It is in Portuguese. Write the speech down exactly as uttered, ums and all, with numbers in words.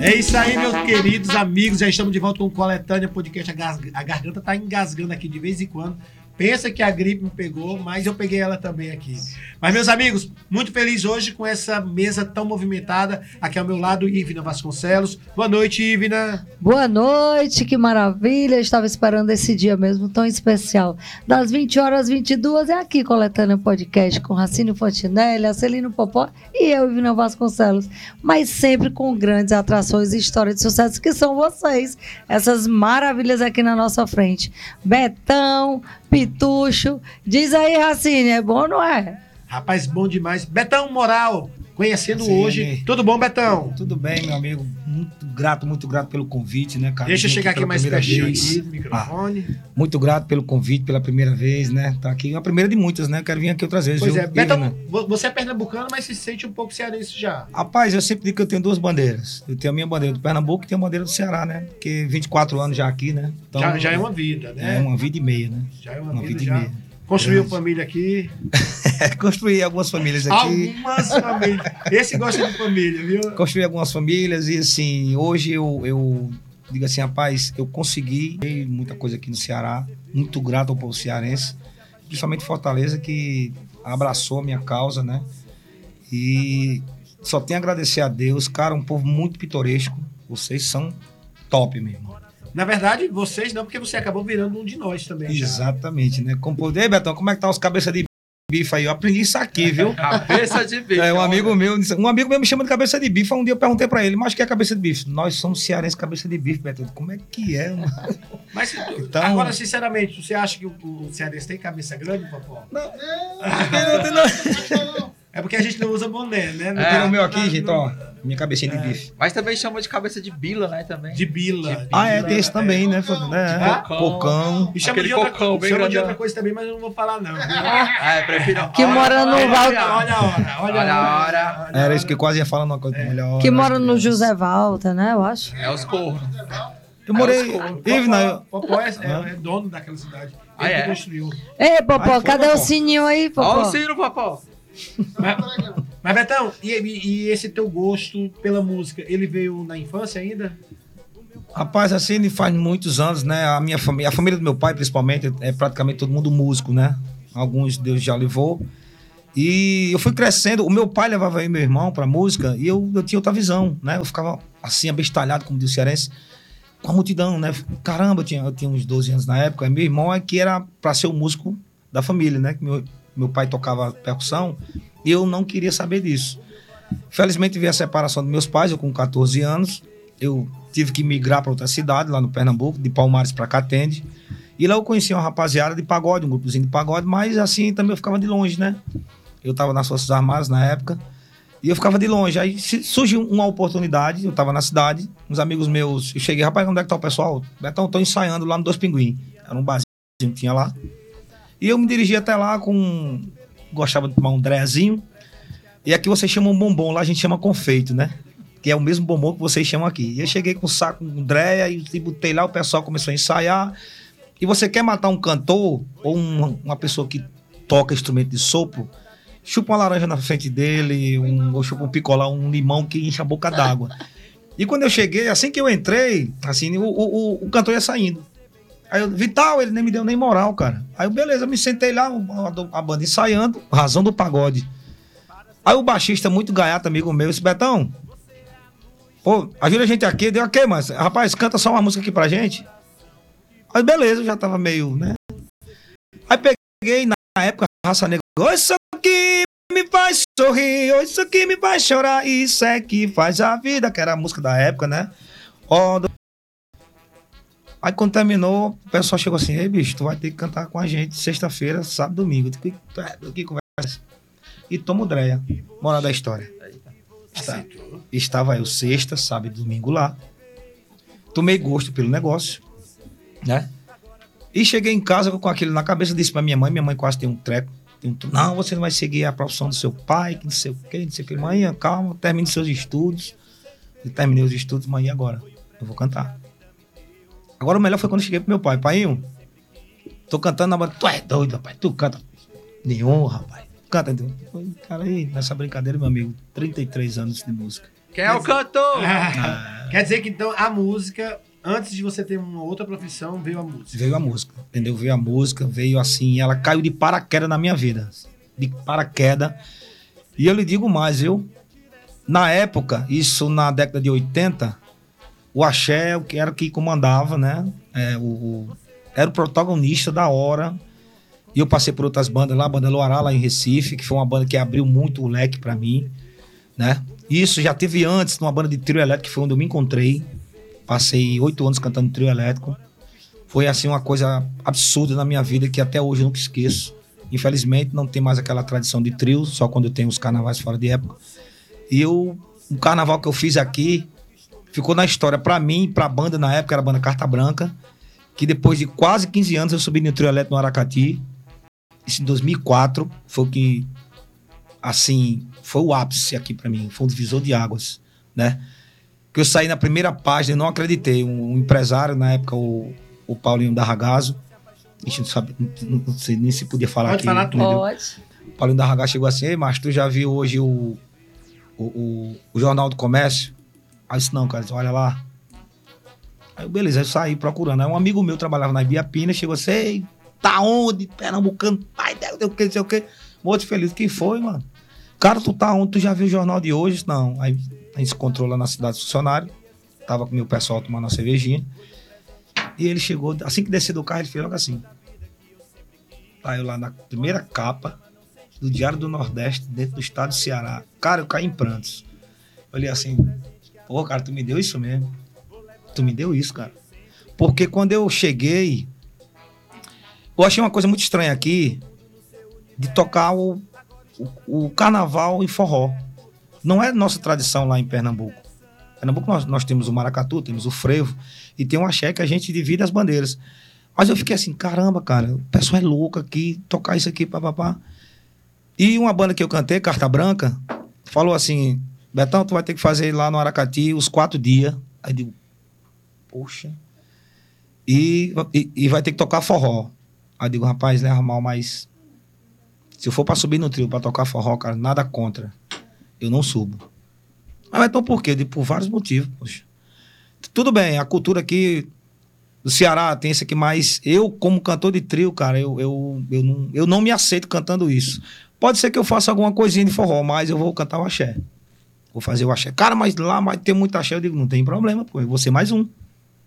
É isso aí, meus queridos amigos. Já estamos de volta com o Coletânea Podcast. A, gar... a garganta tá engasgando aqui de vez em quando. Pensa que a gripe me pegou, mas eu peguei ela também aqui. Mas, meus amigos, muito feliz hoje com essa mesa tão movimentada. Aqui ao meu lado, Ivna Vasconcelos. Boa noite, Ivna. Boa noite, que maravilha. Eu estava esperando esse dia mesmo, tão especial. Das vinte horas às vinte e duas, é aqui Coletânea Podcast com Racine Fontinelli, Acelino Popó e eu, Ivna Vasconcelos. Mas sempre com grandes atrações e histórias de sucesso, que são vocês. Essas maravilhas aqui na nossa frente. Betão, Pitucho. Diz aí, Racine, é bom ou não é? Rapaz, bom demais. Betão Moral, conhecendo Sim. hoje. Tudo bom, Betão? Tudo bem, meu amigo. Muito grato, muito grato pelo convite, né, cara? Deixa eu chegar aqui mais pertinho aqui do microfone. Ah, muito grato pelo convite, pela primeira vez, né? Tá aqui, a primeira de muitas, né? Quero vir aqui outras vezes. Pois viu? é, Betão, Ivna, você é pernambucano, mas se sente um pouco cearense já. rapaz, eu sempre digo que eu tenho duas bandeiras. Eu tenho a minha bandeira do Pernambuco e tenho a bandeira do Ceará, né? Porque vinte e quatro anos já aqui, né? Então, já, já é uma vida, né? É uma vida e meia, né? Já é uma, uma vida, vida e já. meia. Construiu Verdade. família aqui. Construí algumas famílias aqui. Algumas famílias. Esse gosta de família, viu? Construí algumas famílias e, assim, hoje eu, eu digo assim, rapaz, eu consegui muita coisa aqui no Ceará. Muito grato ao povo cearense, principalmente Fortaleza, que abraçou a minha causa, né? E só tenho a agradecer a Deus. Cara, um povo muito pitoresco. Vocês são top mesmo. Na verdade, vocês não, porque você acabou virando um de nós também. Já. Exatamente, né? Como... Ei, Betão, como é que tá os cabeças de bife aí? Eu aprendi isso aqui, viu? Cabeça de bife. É, um amigo meu, um amigo meu me chama de cabeça de bife. Um dia eu perguntei pra ele, mas o que é cabeça de bife? Nós somos cearenses cabeça de bife, Betão. Como é que é, mano? Mas Então... agora, sinceramente, você acha que o, o cearense tem cabeça grande, Popó? Não, não, não, não. É porque a gente não usa boné, né? Não É, tem o meu não- aqui, gente, ó. Minha cabecinha de É. bife. Mas também chama de cabeça de bila, né? Também. De bila. Ah, é, tem esse também, né? né? Cocão. Cocão. E chama, Aquele de outra, cocão bem chama de grandão. outra coisa também, mas eu não vou falar, não. Viu? Ah, é, prefiro. Que mora no Olha, Val- olha, olha a hora. Olha, Olha a a hora. hora. olha a Era hora. isso que eu quase ia falar uma coisa melhor. Que mora no José Walter, né? Eu acho. É os corros. Eu morei. Popó- Ivna, eu... Popó é, é, é dono daquela cidade. Ele Ah, que é? construiu. Ei, Popó, Ai, foi, cadê Popó? o sininho aí, Popó? Ó o sino, papó. Mas, mas Betão, e, e- e esse teu gosto pela música, ele veio na infância ainda? Rapaz, assim, faz muitos anos, né? A minha família, a família do meu pai, principalmente, é praticamente todo mundo músico, né? Alguns Deus já levou. E eu fui crescendo. O meu pai levava aí meu irmão pra música e eu, eu tinha outra visão, né? Eu ficava assim, abestalhado, como diz o cearense, com a multidão, né? Caramba, eu tinha, eu tinha uns doze anos na época. E meu irmão é que era pra ser o músico da família, né? Meu, meu pai tocava percussão e eu não queria saber disso. Felizmente veio a separação dos meus pais, eu com catorze anos. Eu tive que migrar para outra cidade, lá no Pernambuco, de Palmares para Catende. E lá eu conheci uma rapaziada de pagode, um grupozinho de pagode, mas assim também eu ficava de longe, né? Eu estava nas Forças Armadas na época e eu ficava de longe. Aí surgiu uma oportunidade, eu estava na cidade, uns amigos meus, eu cheguei, rapaz, onde é que tá o pessoal? Betão, eu tô ensaiando lá no Dois Pinguim. Era um barzinho que tinha lá. E eu me dirigi até lá com... Gostava de tomar um drezinho. E aqui vocês chamam bombom, lá a gente chama confeito, né? Que é o mesmo bombom que vocês chamam aqui. E eu cheguei com um saco com dreia e botei lá, o pessoal começou a ensaiar. E você quer matar um cantor ou uma, uma pessoa que toca instrumento de sopro, chupa uma laranja na frente dele, um, ou chupa um picolé, um limão que enche a boca d'água. E quando eu cheguei, assim que eu entrei, assim, o, o, o cantor ia saindo. Aí eu, Vital, ele nem me deu nem moral, cara. Aí eu, beleza, eu me sentei lá, a, a banda ensaiando, Razão do Pagode. Aí o baixista, muito gaiato, amigo meu, disse, Betão, pô, ajuda a gente aqui. Deu o quê, mas rapaz, canta só uma música aqui pra gente. Aí beleza, eu já tava meio, né? Aí peguei, na época, Raça Negra, oh, isso aqui me faz sorrir, oh, isso aqui me faz chorar, isso é que faz a vida, que era a música da época, né? Ó, do... Aí quando terminou, o pessoal chegou assim, ei bicho, tu vai ter que cantar com a gente sexta-feira, sábado, domingo. Eu digo, que conversa. E toma o Dreia, moral da história. Está, estava eu sexta, sábado e domingo lá. Tomei gosto pelo negócio, né? E cheguei em casa com aquilo na cabeça, disse pra minha mãe, minha mãe quase tem um treco. Tem um, não, você não vai seguir a profissão do seu pai, que não sei o quê, não sei o quê. Mãe, calma, termine seus estudos. Eu terminei os estudos, mãe, e agora? Eu vou cantar. Agora o melhor foi quando eu cheguei pro meu pai. Paiinho, tô cantando na banda. Tu é doido, rapaz, tu canta. Nenhum, rapaz. Canta, cara, aí, nessa brincadeira, meu amigo, trinta e três anos de música. Quem é o cantor? Ah, quer dizer que então a música, antes de você ter uma outra profissão, veio a música. Veio a música, entendeu? Veio a música, veio assim, ela caiu de paraquedas na minha vida. De paraquedas. E eu lhe digo mais, viu? Na época, isso na década de oitenta, o axé era o que comandava, né? É, o, o, era o protagonista da hora. E eu passei por outras bandas lá, a banda Luará, lá em Recife, que foi uma banda que abriu muito o leque pra mim, né? Isso já teve antes, numa banda de trio elétrico, que foi onde eu me encontrei. Passei oito anos cantando trio elétrico. Foi, assim, uma coisa absurda na minha vida, que até hoje eu nunca esqueço. Infelizmente, não tem mais aquela tradição de trio, só quando tem os carnavais fora de época. E eu, o carnaval que eu fiz aqui, ficou na história pra mim, pra banda na época, era a banda Carta Branca, que depois de quase quinze anos eu subi no trio elétrico no Aracati. Isso em dois mil e quatro foi o que, assim, foi o ápice aqui pra mim, foi um divisor de águas, né? Que eu saí na primeira página e não acreditei. Um, um empresário, na época, o, o Paulinho da Ragazzo, a gente não sabe, não, não sei nem se podia falar Pode aqui. falar tudo. Pode. O Paulinho da Ragazzo chegou assim: ei, mas tu já viu hoje o, o, o, o Jornal do Comércio? Aí eu disse: não, cara, olha lá. Aí eu, beleza, eu saí procurando. Aí um amigo meu trabalhava na Ibiapina, chegou assim: ei, tá onde? Pernambucano, pai, não sei o que, não sei o que. Muito feliz. Quem foi, mano? Cara, tu tá onde? Tu já viu o jornal de hoje? Não. Aí a gente se encontrou lá na cidade do funcionário. Tava com o meu pessoal tomando uma cervejinha. E ele chegou, assim que desceu do carro, ele fez logo assim. Tá eu lá na primeira capa do Diário do Nordeste, dentro do estado do Ceará. Cara, eu caí em prantos. Eu olhei assim: pô, cara, tu me deu isso mesmo? Tu me deu isso, cara? Porque quando eu cheguei, eu achei uma coisa muito estranha aqui, de tocar o, o, o carnaval em forró. Não é nossa tradição lá em Pernambuco. Em Pernambuco nós, nós temos o maracatu, temos o frevo, e tem um axé que a gente divide as bandeiras. Mas eu fiquei assim: caramba, cara, o pessoal é louco aqui, tocar isso aqui, papapá. E uma banda que eu cantei, Carta Branca, falou assim: Betão, tu vai ter que fazer lá no Aracati os quatro dias. Aí eu digo: poxa. E, e, e vai ter que tocar forró. Aí eu digo: rapaz, leva mal, mas se eu for pra subir no trio pra tocar forró, cara, nada contra. Eu não subo. Mas então por quê? Eu digo: por vários motivos, poxa. Tudo bem, a cultura aqui do Ceará tem isso aqui, mas eu, como cantor de trio, cara, eu, eu, eu, não, eu não me aceito cantando isso. Pode ser que eu faça alguma coisinha de forró, mas eu vou cantar o axé. Vou fazer o axé. Cara, mas lá vai ter muito axé. Eu digo: não tem problema, pô, eu vou ser mais um.